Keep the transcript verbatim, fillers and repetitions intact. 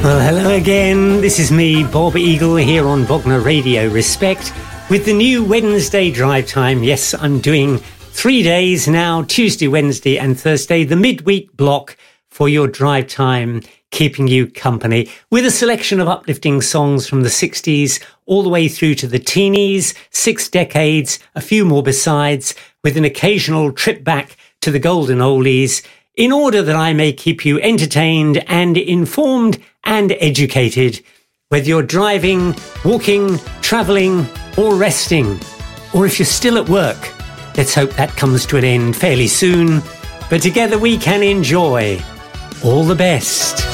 Well, hello again. This is me, Bob Eagle, here on Bognor Radio Respect with the new Wednesday drive time. Yes, I'm doing three days now, Tuesday, Wednesday and Thursday, the midweek block for your drive time, keeping you company with a selection of uplifting songs from the sixties all the way through to the teenies, six decades, a few more besides, with an occasional trip back to the golden oldies, in order that I may keep you entertained and informed and educated, whether you're driving, walking, travelling or resting, or if you're still at work. Let's hope that comes to an end fairly soon, but together we can enjoy. All the best.